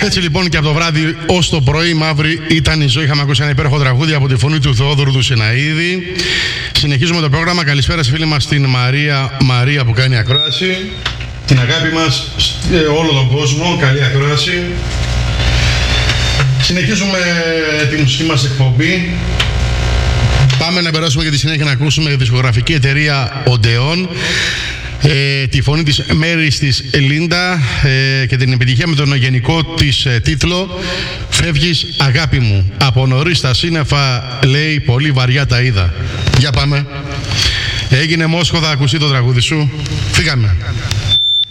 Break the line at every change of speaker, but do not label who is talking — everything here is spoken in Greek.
Έτσι λοιπόν και από το βράδυ ως το πρωί μαύρη ήταν η ζωή. Είχαμε ακούσει ένα υπέροχο τραγούδι από τη φωνή του Θεόδωρου του Σιναίδη. Συνεχίζουμε το πρόγραμμα. Καλησπέρα στη φίλη μας την Μαρία που κάνει ακρόαση. Την αγάπη μας σε όλο τον κόσμο. Καλή ακρόαση. Συνεχίζουμε τη μουσική μας εκπομπή. Πάμε να περάσουμε για τη συνέχεια να ακούσουμε τη δισκογραφική εταιρεία Οντεόν. Τη φωνή της Μέρης της Λίντα και την επιτυχία με τον γενικό της τίτλο «Φεύγεις αγάπη μου». Από νωρίς τα σύννεφα λέει πολύ βαριά τα είδα. Για πάμε. Έγινε Μόσχο, θα ακουστεί το τραγούδι σου. Φύγαμε.